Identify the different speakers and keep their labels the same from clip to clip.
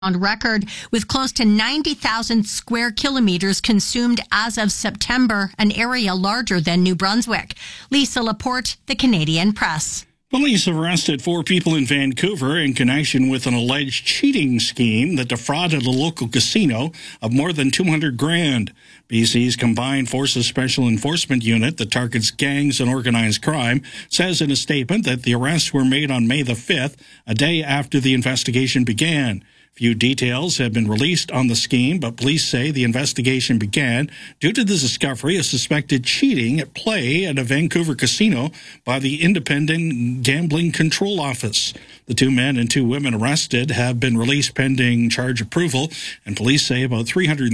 Speaker 1: on record, with close to 90,000 square kilometers consumed as of September, an area larger than New Brunswick. Lisa Laporte, The Canadian Press.
Speaker 2: Police have arrested 4 people in Vancouver in connection with an alleged cheating scheme that defrauded a local casino of more than $200,000. BC's Combined Forces Special Enforcement Unit that targets gangs and organized crime says in a statement that the arrests were made on May the 5th, a day after the investigation began. Few details have been released on the scheme, but police say the investigation began due to the discovery of suspected cheating at play at a Vancouver casino by the Independent Gambling Control Office. The 2 men and 2 women arrested have been released pending charge approval, and police say about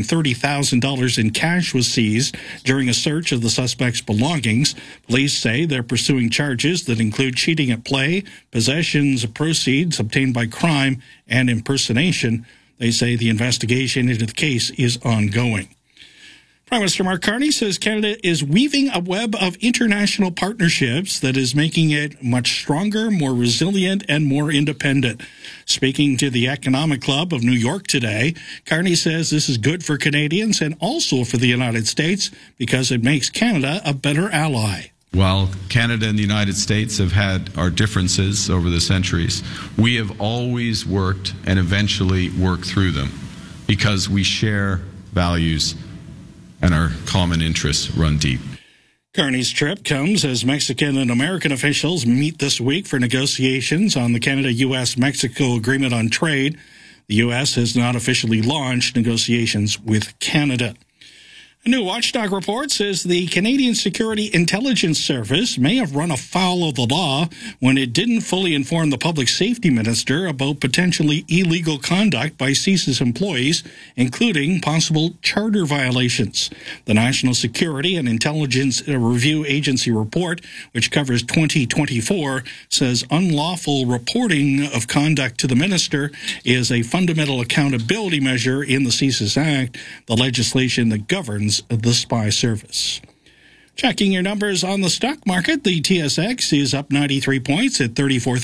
Speaker 2: $330,000 in cash was seized during a search of the suspects' belongings. Police say they're pursuing charges that include cheating at play, possessions of proceeds obtained by crime, and impersonation. They say the investigation into the case is ongoing. Prime Minister Mark Carney says Canada is weaving a web of international partnerships that is making it much stronger, more resilient, and more independent. Speaking to the Economic Club of New York today, Carney says this is good for Canadians and also for the United States because it makes Canada a better ally.
Speaker 3: While Canada and the United States have had our differences over the centuries, we have always worked and eventually worked through them because we share values and our common interests run deep.
Speaker 2: Carney's trip comes as Mexican and American officials meet this week for negotiations on the Canada-U.S.-Mexico Agreement on Trade. The U.S. has not officially launched negotiations with Canada. A new watchdog report says the Canadian Security Intelligence Service may have run afoul of the law when it didn't fully inform the public safety minister about potentially illegal conduct by CSIS employees, including possible charter violations. The National Security and Intelligence Review Agency report, which covers 2024, says unlawful reporting of conduct to the minister is a fundamental accountability measure in the CSIS Act, the legislation that governs the spy service. Checking your numbers on the stock market, the TSX is up 93 points at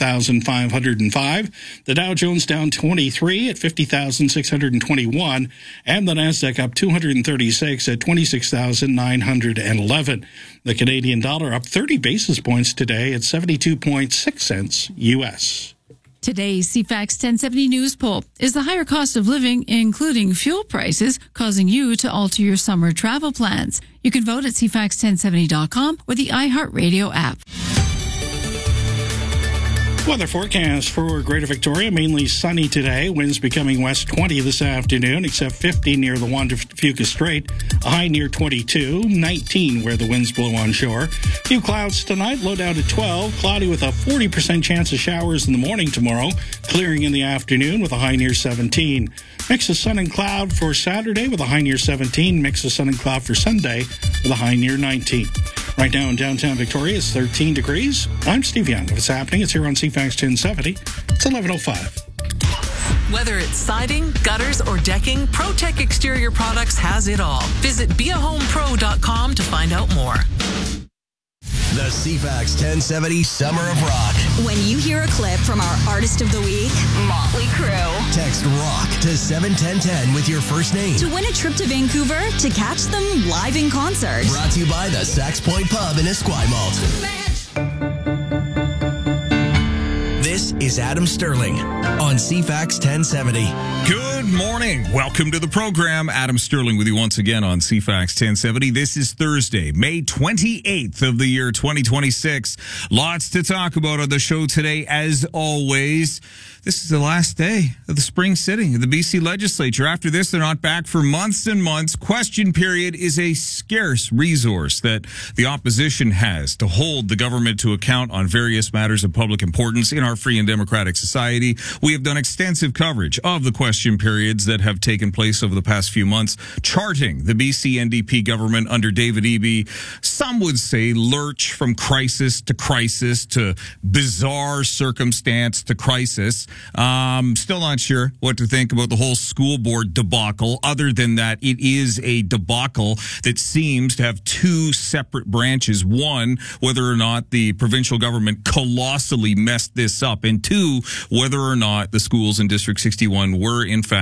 Speaker 2: 34,505. The Dow Jones down 23 at 50,621. And the Nasdaq up 236 at 26,911. The Canadian dollar up 30 basis points today at 72.6 cents U.S.
Speaker 4: Today's CFAX 1070 News poll. Is the higher cost of living, including fuel prices, causing you to alter your summer travel plans? You can vote at CFAX1070.com or the iHeartRadio app.
Speaker 2: Weather forecast for Greater Victoria, mainly sunny today. Winds becoming west 20 this afternoon, except 50 near the Juan de Fuca Strait. A high near 22, 19 where the winds blow onshore. Few clouds tonight, low down to 12. Cloudy with a 40% chance of showers in the morning tomorrow. Clearing in the afternoon with a high near 17. Mix of sun and cloud for Saturday with a high near 17. Mix of sun and cloud for Sunday with a high near 19. Right now in downtown Victoria, it's 13 degrees. I'm Steve Young. If it's happening, it's here on CFAX 1070. It's 11:05.
Speaker 5: Whether it's siding, gutters, or decking, ProTech Exterior Products has it all. Visit beahomepro.com to find out more.
Speaker 6: The CFAX 1070 Summer of Rock.
Speaker 7: When you hear a clip from our Artist of the Week, Motley Crue.
Speaker 6: Text ROCK to 71010 with your first name.
Speaker 7: To win a trip to Vancouver to catch them live in concert.
Speaker 6: Brought to you by the Sax Point Pub in Esquimalt. This is Adam Sterling on CFAX 1070.
Speaker 8: Good morning. Welcome to the program. Adam Sterling with you once again on CFAX 1070. This is Thursday, May 28th of the year 2026. Lots to talk about on the show today, as always. This is the last day of the spring sitting of the BC legislature. After this, they're not back for months and months. Question period is a scarce resource that the opposition has to hold the government to account on various matters of public importance in our free and democratic society. We have done extensive coverage of the question periods that have taken place over the past few months, charting the BC NDP government under David Eby. Some would say lurch from crisis to bizarre circumstance to crisis. Still not sure what to think about the whole school board debacle, other than that it is a debacle that seems to have two separate branches. One, whether or not the provincial government colossally messed this up, and two, whether or not the schools in District 61 were in fact